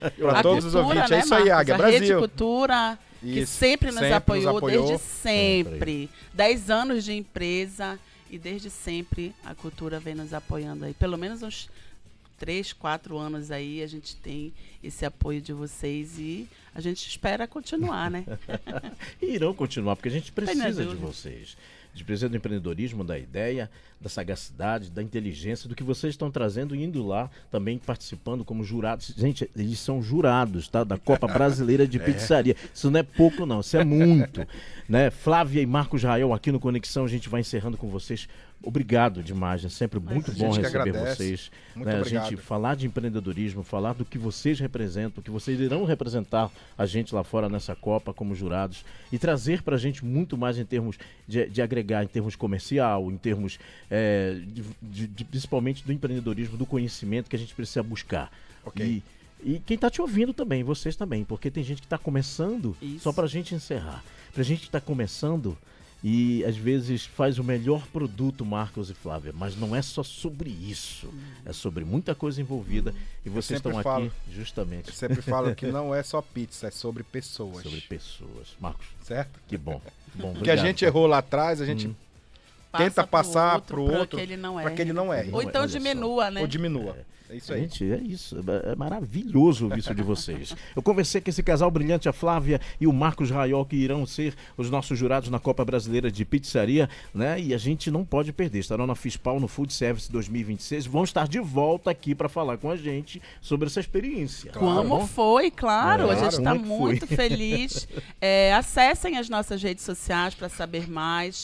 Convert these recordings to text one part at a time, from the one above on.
Para todos os ouvintes, né, é isso aí, Águia, Brasil. A Rede Cultura, que sempre nos apoiou, desde sempre. 10 anos de empresa e desde sempre a cultura vem nos apoiando aí. Pelo menos uns 3, 4 anos aí a gente tem esse apoio de vocês e a gente espera continuar, né? E irão continuar, porque a gente precisa de vocês. A gente precisa do empreendedorismo, da ideia, da sagacidade, da inteligência, do que vocês estão trazendo e indo lá também participando como jurados. Gente, eles são jurados, tá? Da Copa Brasileira de Pizzaria. Isso não é pouco, não. Isso é muito. Né? Flávia e Marcos Rael aqui no Conexão, a gente vai encerrando com vocês. Obrigado demais, é sempre muito bom receber vocês. Né? A gente falar de empreendedorismo, falar do que vocês representam, o que vocês irão representar a gente lá fora nessa Copa como jurados e trazer pra gente muito mais em termos de agregar, em termos comercial, em termos principalmente do empreendedorismo, do conhecimento que a gente precisa buscar. Ok. E quem está te ouvindo também, vocês também, porque tem gente que está começando, só pra gente encerrar. Pra gente que está começando e às vezes faz o melhor produto, Marcos e Flávia, mas não é só sobre isso, é sobre muita coisa envolvida e vocês estão aqui justamente. Eu sempre falo que não é só pizza, é sobre pessoas. Sobre pessoas. Marcos, certo? Que bom. Que a gente errou lá atrás, a gente tenta passar pro outro para que ele não erre. Para que ele não erre. Ou então diminua, né? Ou diminua. É isso aí. Gente, é isso. É maravilhoso ouvir isso de vocês. Eu conversei com esse casal brilhante, a Flávia e o Marcos Rael, que irão ser os nossos jurados na Copa Brasileira de Pizzaria, né? E a gente não pode perder. Estarão na FISPAL, no Food Service 2026. Vão estar de volta aqui para falar com a gente sobre essa experiência. Como foi, claro. A gente está muito feliz. Acessem as nossas redes sociais para saber mais.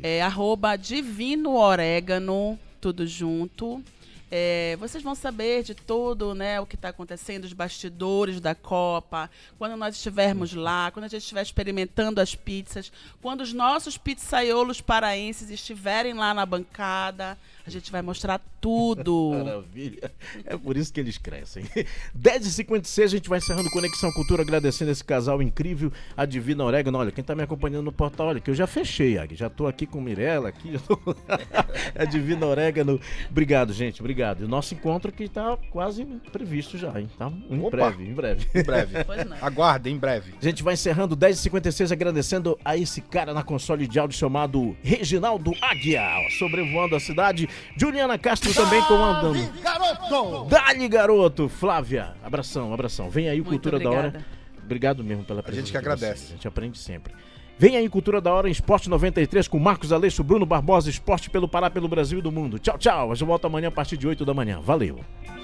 @Divino Orégano, tudo junto. Vocês vão saber de tudo, né, o que está acontecendo, os bastidores da Copa, quando nós estivermos lá, quando a gente estiver experimentando as pizzas, quando os nossos pizzaiolos paraenses estiverem lá na bancada, a gente vai mostrar tudo. Maravilha. É por isso que eles crescem. 10h56, a gente vai encerrando Conexão Cultura, agradecendo esse casal incrível, a Divina Orégano. Olha, quem está me acompanhando no portal, olha, que eu já fechei, já estou aqui com Mirella, aqui, a Divina Orégano. Obrigado, gente, obrigado. E o nosso encontro que está quase previsto já, hein? Tá? Em breve. Pois não. Aguarde, em breve. A gente vai encerrando 10h56, agradecendo a esse cara na console de áudio chamado Reginaldo Águia, sobrevoando a cidade. Juliana Castro também comandando. Dali, garoto! Flávia, abração. Vem aí o Cultura da Hora. Obrigado mesmo pela presença. A gente que agradece. A gente aprende sempre. Vem aí Cultura da Hora em Esporte 93 com Marcos Aleixo, Bruno Barbosa, Esporte pelo Pará, pelo Brasil e do mundo. Tchau, tchau. A gente volta amanhã a partir de 8 da manhã. Valeu.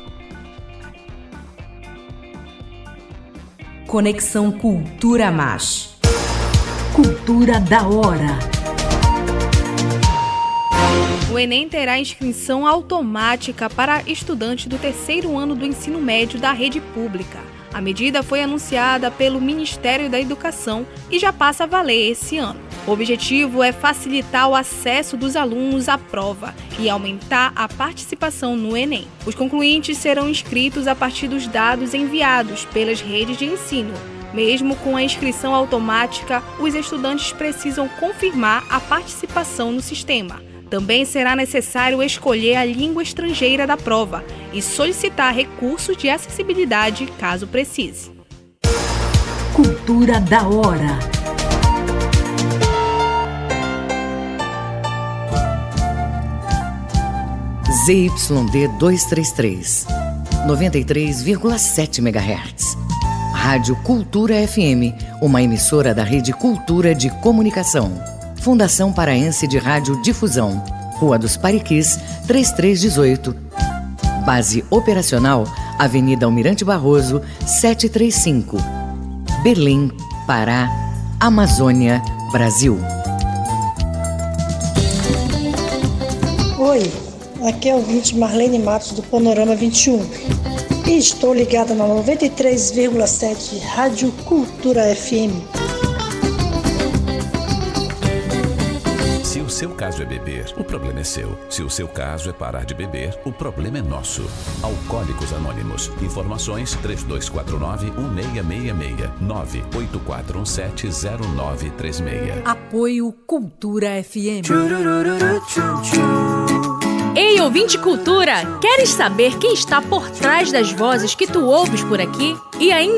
Conexão Cultura Mais. Cultura da Hora. O Enem terá inscrição automática para estudantes do terceiro ano do ensino médio da rede pública. A medida foi anunciada pelo Ministério da Educação e já passa a valer esse ano. O objetivo é facilitar o acesso dos alunos à prova e aumentar a participação no Enem. Os concluintes serão inscritos a partir dos dados enviados pelas redes de ensino. Mesmo com a inscrição automática, os estudantes precisam confirmar a participação no sistema. Também será necessário escolher a língua estrangeira da prova e solicitar recursos de acessibilidade caso precise. Cultura da Hora. ZYD 233, 93,7 MHz. Rádio Cultura FM, uma emissora da Rede Cultura de Comunicação. Fundação Paraense de Rádio Difusão, Rua dos Pariquis, 3318. Base operacional, Avenida Almirante Barroso, 735. Belém, Pará, Amazônia, Brasil. Oi, aqui é o ouvinte Marlene Matos do Panorama 21. E estou ligada na 93,7 Rádio Cultura FM. Se o seu caso é beber, o problema é seu. Se o seu caso é parar de beber, o problema é nosso. Alcoólicos Anônimos. Informações 3249-1666. 984170936. Apoio Cultura FM. Ei, ouvinte cultura, queres saber quem está por trás das vozes que tu ouves por aqui? E ainda